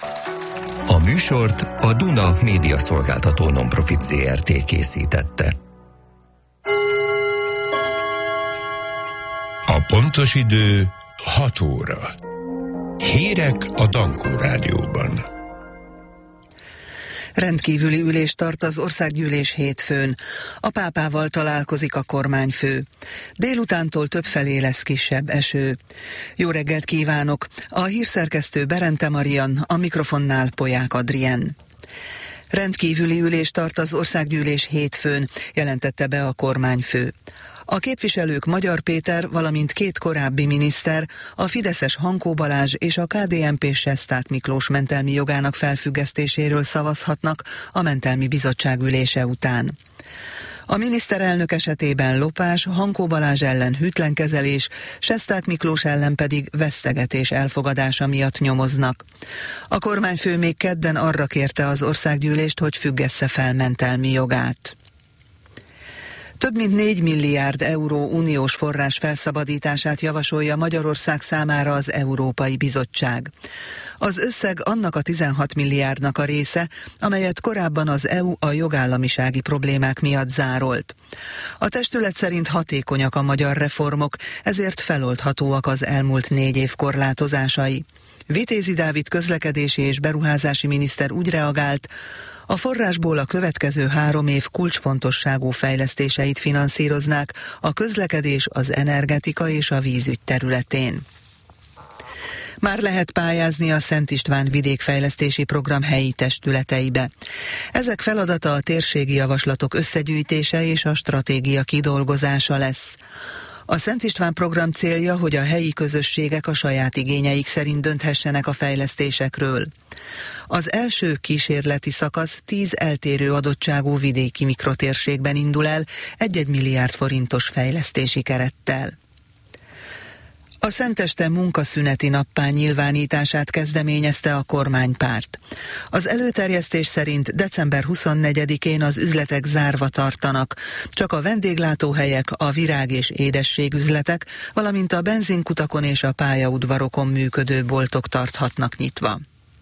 A műsort a Duna Média Szolgáltató Nonprofit Zrt. készítette. A pontos idő 6 óra. Hírek a Dankó Rádióban. Rendkívüli ülést tart az országgyűlés hétfőn. A pápával találkozik a kormányfő. Délutántól többfelé lesz kisebb eső. Jó reggelt kívánok! A hírszerkesztő Berente Marian, a mikrofonnál Polyák Adrien. Rendkívüli ülést tart az országgyűlés hétfőn, jelentette be a kormányfő. A képviselők Magyar Péter, valamint 2 korábbi miniszter, a fideszes Hankó Balázs és a KDNP-s Sesták Miklós mentelmi jogának felfüggesztéséről szavazhatnak a mentelmi bizottság ülése után. A miniszterelnök esetében lopás, Hankó Balázs ellen hűtlen kezelés, Sesták Miklós ellen pedig vesztegetés elfogadása miatt nyomoznak. A kormányfő még kedden arra kérte az országgyűlést, hogy függessze fel mentelmi jogát. Több mint 4 milliárd euró uniós forrás felszabadítását javasolja Magyarország számára az Európai Bizottság. Az összeg annak a 16 milliárdnak a része, amelyet korábban az EU a jogállamisági problémák miatt zárolt. A testület szerint hatékonyak a magyar reformok, ezért feloldhatóak az elmúlt 4 év korlátozásai. Vitézi Dávid közlekedési és beruházási miniszter úgy reagált, a forrásból a következő 3 év kulcsfontosságú fejlesztéseit finanszíroznák a közlekedés, az energetika és a vízügy területén. Már lehet pályázni a Szent István vidékfejlesztési program helyi testületeibe. Ezek feladata a térségi javaslatok összegyűjtése és a stratégia kidolgozása lesz. A Szent István program célja, hogy a helyi közösségek a saját igényeik szerint dönthessenek a fejlesztésekről. Az első kísérleti szakasz 10 eltérő adottságú vidéki mikrotérségben indul el 1 milliárd forintos fejlesztési kerettel. A Szenteste munkaszüneti nappá nyilvánítását kezdeményezte a kormánypárt. Az előterjesztés szerint december 24-én az üzletek zárva tartanak, csak a vendéglátóhelyek, a virág- és édességüzletek, valamint a benzinkutakon és a pályaudvarokon működő boltok tarthatnak nyitva.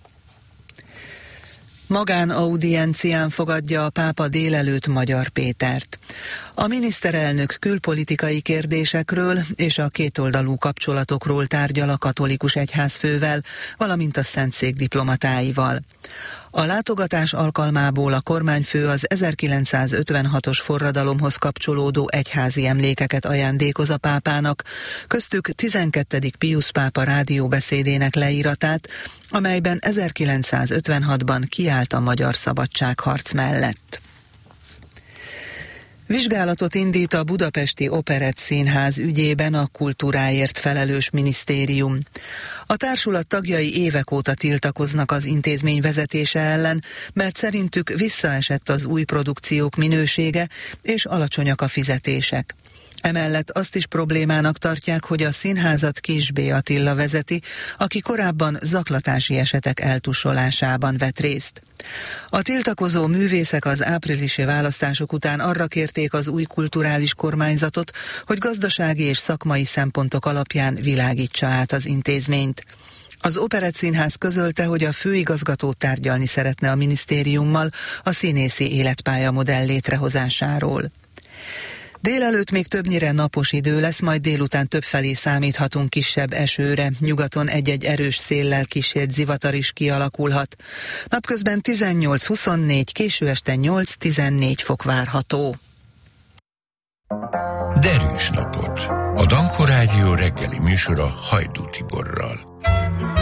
Magánaudiencián fogadja a pápa délelőtt Magyar Pétert. A miniszterelnök külpolitikai kérdésekről és a kétoldalú kapcsolatokról tárgyal a katolikus egyházfővel, valamint a Szentszék diplomatáival. A látogatás alkalmából a kormányfő az 1956-os forradalomhoz kapcsolódó egyházi emlékeket ajándékoz a pápának, köztük 12. Piusz pápa rádióbeszédének leíratát, amelyben 1956-ban kiállt a magyar szabadságharc mellett. Vizsgálatot indít a Budapesti Operett Színház ügyében a kultúráért felelős minisztérium. A társulat tagjai évek óta tiltakoznak az intézmény vezetése ellen, mert szerintük visszaesett az új produkciók minősége és alacsonyak a fizetések. Emellett azt is problémának tartják, hogy a színházat Kiss B. Attila vezeti, aki korábban zaklatási esetek eltussolásában vett részt. A tiltakozó művészek az áprilisi választások után arra kérték az új kulturális kormányzatot, hogy gazdasági és szakmai szempontok alapján világítsa át az intézményt. Az Operett Színház közölte, hogy a főigazgató tárgyalni szeretne a minisztériummal a színészi életpálya modell létrehozásáról. Délelőtt még többnyire napos idő lesz, majd délután többfelé számíthatunk kisebb esőre, nyugaton egy-egy erős széllel kísért zivatar is kialakulhat. Napközben 18-24, késő este 8-14 fok várható. Derűs napot! A Dankó Rádió reggeli műsora Hajdú Tiborral.